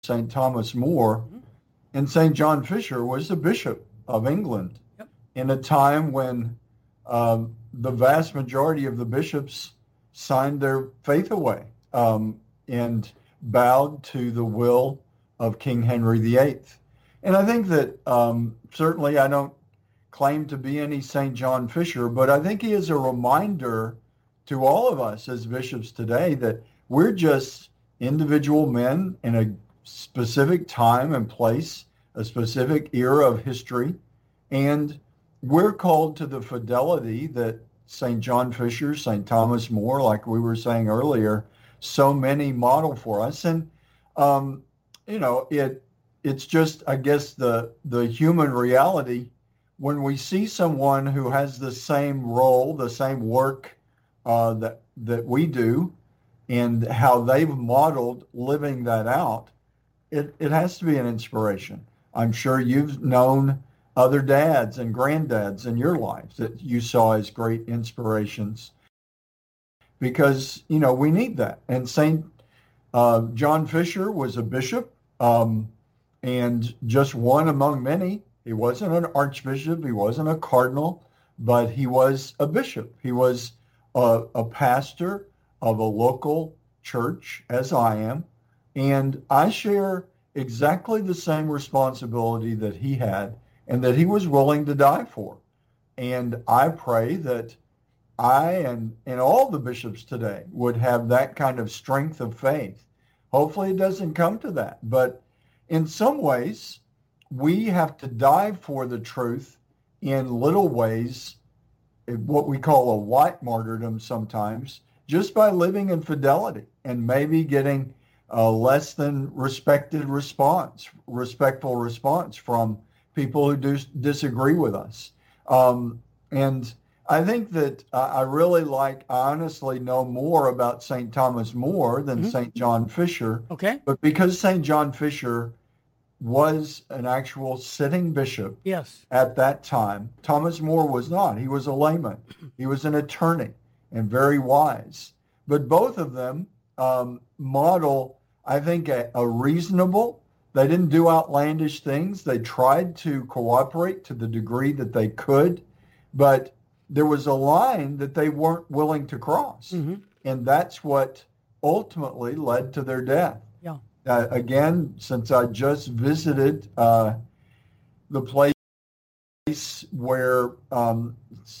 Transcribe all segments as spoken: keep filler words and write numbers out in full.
Saint Thomas More, Mhm. and Saint John Fisher was the Bishop of England Yep. in a time when um, the vast majority of the bishops signed their faith away um, and bowed to the will of King Henry the Eighth. And I think that um, certainly I don't claim to be any Saint John Fisher, but I think he is a reminder to all of us as bishops today that we're just individual men in a specific time and place, a specific era of history, and we're called to the fidelity that Saint John Fisher, Saint Thomas More, like we were saying earlier, so many model for us. And um, you know, it it's just, I guess, the the human reality when we see someone who has the same role, the same work uh, that that we do, and how they've modeled living that out, it, it has to be an inspiration. I'm sure you've known other dads and granddads in your lives that you saw as great inspirations because, you know, we need that. And Saint uh, John Fisher was a bishop um, and just one among many. He wasn't an archbishop. He wasn't a cardinal, but he was a bishop. He was a, a pastor of a local church, as I am. And I share exactly the same responsibility that he had and that he was willing to die for. And I pray that I and, and all the bishops today would have that kind of strength of faith. Hopefully it doesn't come to that. But in some ways, we have to die for the truth in little ways, what we call a white martyrdom sometimes, just by living in fidelity and maybe getting a less than respected response, respectful response from people who do disagree with us. Um, and I think that uh, I really like, I honestly know more about Saint Thomas More than Mhm. Saint John Fisher. Okay. But because Saint John Fisher was an actual sitting bishop Yes. at that time, Thomas More was not. He was a layman. He was an attorney and very wise. But both of them um, model, I think, a, a reasonable, they didn't do outlandish things. They tried to cooperate to the degree that they could, but there was a line that they weren't willing to cross. Mm-hmm. And that's what ultimately led to their death. Yeah. Uh, again, since I just visited uh, the place where um,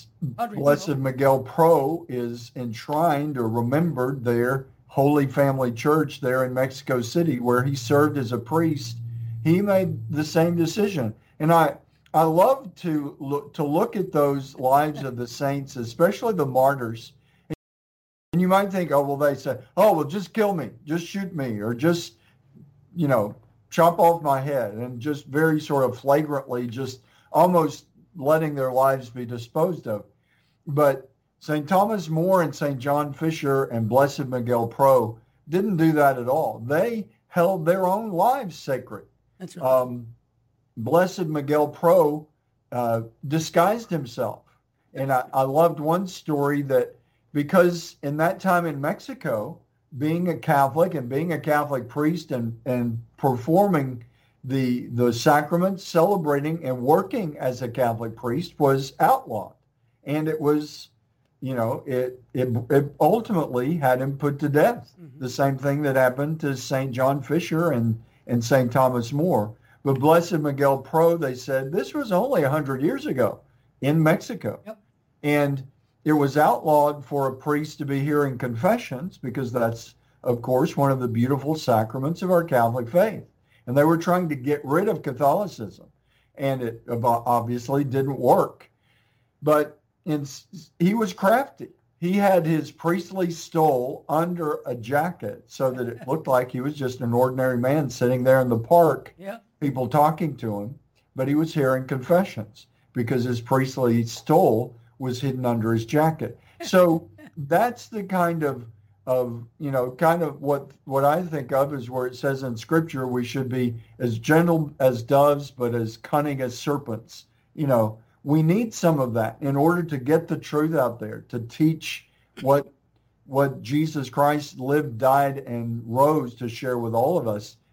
Blessed Miguel Pro is enshrined or remembered there, Holy Family Church there in Mexico City, where he served as a priest, he made the same decision. And I, I love to look, to look at those lives of the saints, especially the martyrs. And you might think, oh, well, they said, oh, well, just kill me, just shoot me, or just, you know, chop off my head, and just very sort of flagrantly just almost letting their lives be disposed of. But Saint Thomas More and Saint John Fisher and Blessed Miguel Pro didn't do that at all. They held their own lives sacred. That's right. Um, Blessed Miguel Pro uh, disguised himself. And I, I loved one story that because in that time in Mexico, being a Catholic and being a Catholic priest and, and performing the the sacraments, celebrating and working as a Catholic priest was outlawed. And it was, you know, it, it, it ultimately had him put to death. Mm-hmm. The same thing that happened to Saint John Fisher and, and Saint Thomas More. But Blessed Miguel Pro, they said, this was only one hundred years ago in Mexico. Yep. And it was outlawed for a priest to be hearing confessions because that's, of course, one of the beautiful sacraments of our Catholic faith. And they were trying to get rid of Catholicism. And it obviously didn't work. But in, he was crafty. He had his priestly stole under a jacket so that it looked like he was just an ordinary man sitting there in the park, yeah. people talking to him. But he was hearing confessions because his priestly stole was hidden under his jacket. So that's the kind of, of, you know, kind of what, what I think of is where it says in Scripture we should be as gentle as doves, but as cunning as serpents. You know, we need some of that in order to get the truth out there, to teach what what Jesus Christ lived, died, and rose to share with all of us.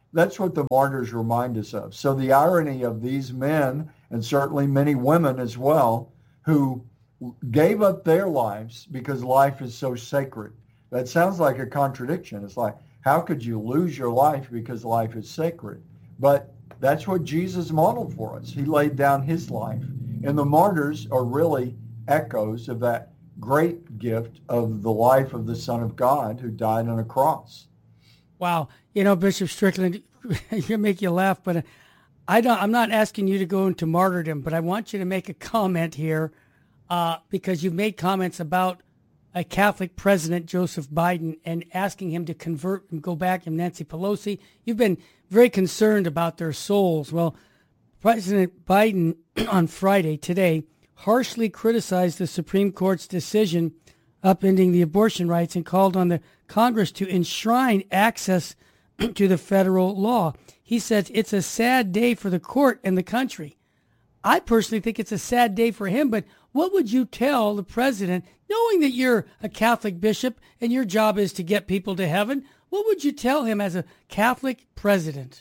that's what the martyrs remind us of. So the irony of these men, and certainly many women as well, who gave up their lives because life is so sacred. That sounds like a contradiction. It's like, how could you lose your life because life is sacred? But that's what Jesus modeled for us. He laid down his life. And the martyrs are really echoes of that great gift of the life of the Son of God who died on a cross. Wow. You know, Bishop Strickland, you make you laugh, but I don't, I'm not asking you to go into martyrdom, but I want you to make a comment here uh, because you've made comments about a Catholic president, Joseph Biden, and asking him to convert and go back to Nancy Pelosi. You've been very concerned about their souls. Well, President Biden on Friday, today, harshly criticized the Supreme Court's decision upending the abortion rights and called on the Congress to enshrine access to the federal law. He says it's a sad day for the court and the country. I personally think it's a sad day for him, but what would you tell the president, knowing that you're a Catholic bishop and your job is to get people to heaven? What would you tell him as a Catholic president?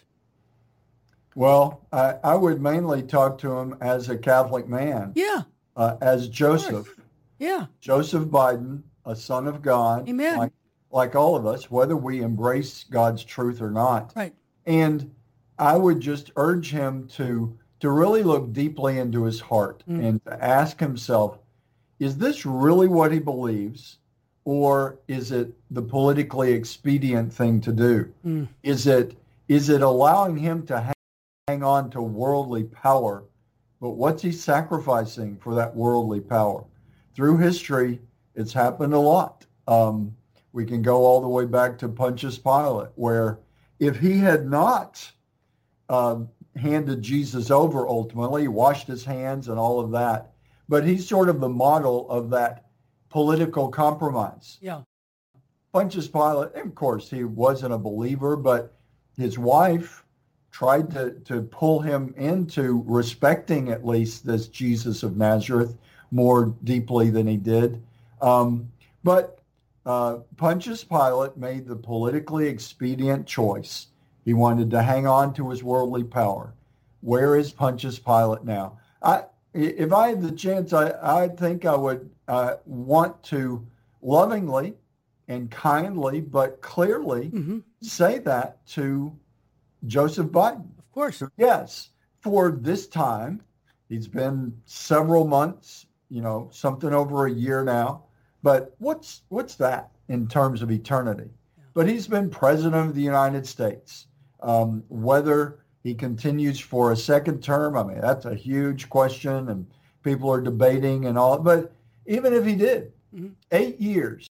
Well, I, I would mainly talk to him as a Catholic man. Yeah. Uh, as Joseph. Yeah. Joseph Biden, a son of God. Amen. Like, like all of us, whether we embrace God's truth or not. Right. And I would just urge him to to really look deeply into his heart mm. and to ask himself, is this really what he believes? Or is it the politically expedient thing to do? Mm. Is it is it allowing him to hang, hang on to worldly power? But what's he sacrificing for that worldly power? Through history, it's happened a lot. Um, we can go all the way back to Pontius Pilate, where if he had not uh, handed Jesus over ultimately, washed his hands and all of that, but he's sort of the model of that political compromise. Yeah. Pontius Pilate, of course, he wasn't a believer, but his wife tried to, to pull him into respecting at least this Jesus of Nazareth more deeply than he did. Um, but uh, Pontius Pilate made the politically expedient choice. He wanted to hang on to his worldly power. Where is Pontius Pilate now? I, if I had the chance, I, I think I would uh, want to lovingly and kindly, but clearly mm-hmm. say that to Joseph Biden. Of course. Yes, for this time. He's been several months, you know, something over a year now. But what's what's that in terms of eternity? Yeah. But he's been president of the United States. Um, whether he continues for a second term, I mean, that's a huge question, and people are debating and all. But even if he did, mm-hmm. eight years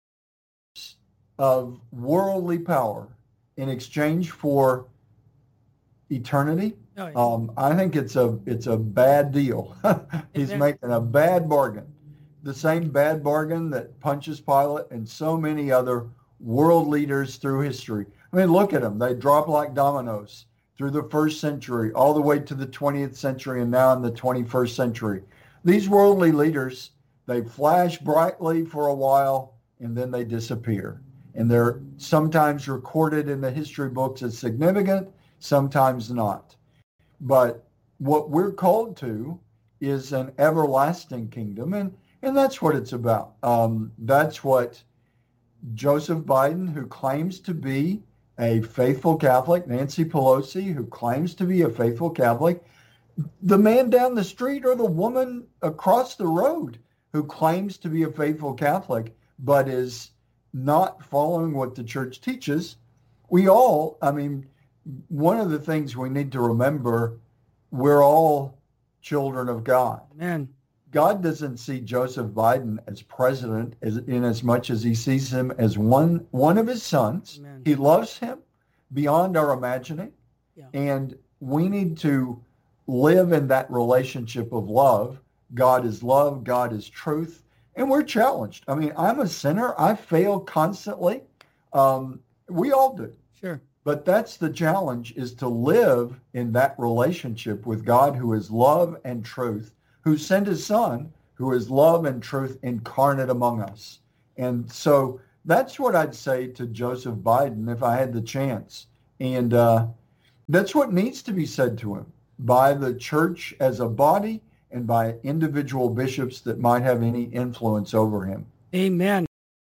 of worldly power in exchange for eternity, oh, yeah. um, I think it's a it's a bad deal. He's making a bad bargain. The same bad bargain that Pontius Pilate and so many other world leaders through history. I mean, look at them. They drop like dominoes through the first century, all the way to the twentieth century, and now in the twenty-first century. These worldly leaders, they flash brightly for a while, and then they disappear. And they're sometimes recorded in the history books as significant, sometimes not. But what we're called to is an everlasting kingdom, and, and that's what it's about. Um, that's what Joseph Biden, who claims to be a faithful Catholic, Nancy Pelosi, who claims to be a faithful Catholic, the man down the street or the woman across the road who claims to be a faithful Catholic but is not following what the church teaches. We all, I mean, one of the things we need to remember, we're all children of God. Amen. God doesn't see Joseph Biden as president as, in as much as he sees him as one one of his sons. Amen. He loves him beyond our imagining. Yeah. And we need to live in that relationship of love. God is love. God is truth. And we're challenged. I mean, I'm a sinner. I fail constantly. Um, we all do. Sure. But that's the challenge, is to live in that relationship with God, who is love and truth, who sent his son, who is love and truth incarnate among us. And so that's what I'd say to Joseph Biden if I had the chance. And uh, that's what needs to be said to him by the church as a body and by individual bishops that might have any influence over him. Amen.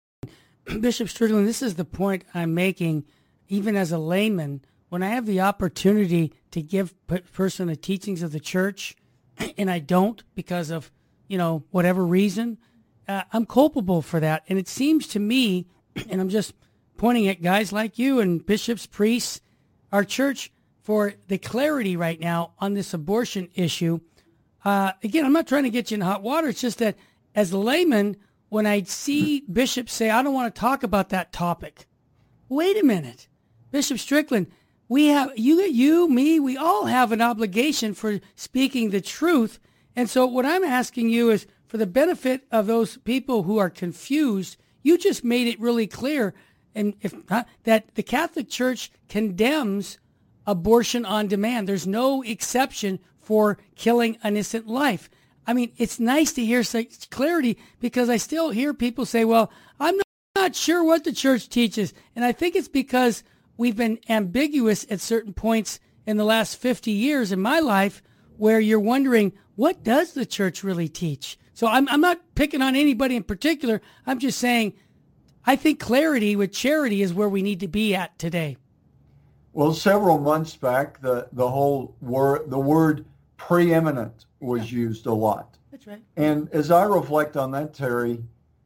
Bishop Strickland, this is the point I'm making, even as a layman, when I have the opportunity to give a person the teachings of the church, and I don't because of, you know, whatever reason, uh, I'm culpable for that. And it seems to me, and I'm just pointing at guys like you and bishops, priests, our church, for the clarity right now on this abortion issue. Uh, again, I'm not trying to get you in hot water. It's just that as a layman, when I see bishops say, I don't want to talk about that topic. Wait a minute. Bishop Strickland, we have, you, you, me, we all have an obligation for speaking the truth. And so what I'm asking you is, for the benefit of those people who are confused, you just made it really clear, and if not, that the Catholic Church condemns abortion on demand. There's no exception for killing an innocent life. I mean, it's nice to hear such clarity, because I still hear people say, well, I'm not, not sure what the church teaches. And I think it's because we've been ambiguous at certain points in the last fifty years in my life, where you're wondering, what does the church really teach? So I'm, I'm not picking on anybody in particular. I'm just saying, I think clarity with charity is where we need to be at today. Well, several months back, the, the whole word, the word preeminent was yeah. used a lot. That's right. And as I reflect on that, Terry,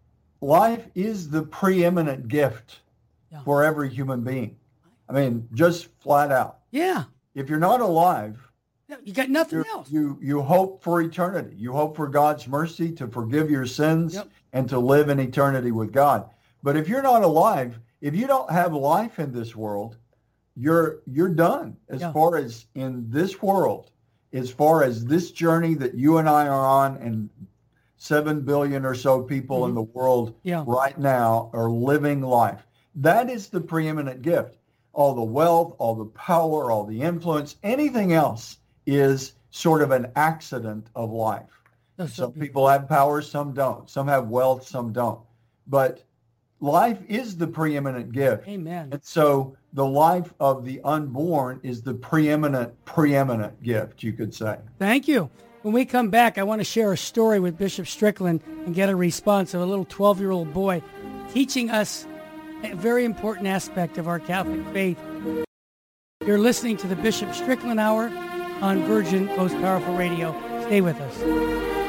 life is the preeminent gift yeah. for every human being. I mean, just flat out. Yeah. If you're not alive, you got nothing else. You you hope for eternity. You hope for God's mercy to forgive your sins yep. and to live in eternity with God. But if you're not alive, if you don't have life in this world, you're you're done as yeah. far as in this world, as far as this journey that you and I are on, and seven billion or so people mm-hmm. in the world yeah. right now are living life. That is the preeminent gift. All the wealth, all the power, all the influence, anything else is sort of an accident of life. That's some so people have power, some don't. Some have wealth, some don't. But life is the preeminent gift. Amen. And so the life of the unborn is the preeminent, preeminent gift, you could say. Thank you. When we come back, I want to share a story with Bishop Strickland and get a response of a little twelve-year-old boy teaching us a very important aspect of our Catholic faith. You're listening to the Bishop Strickland Hour on Virgin Most Powerful Radio. Stay with us.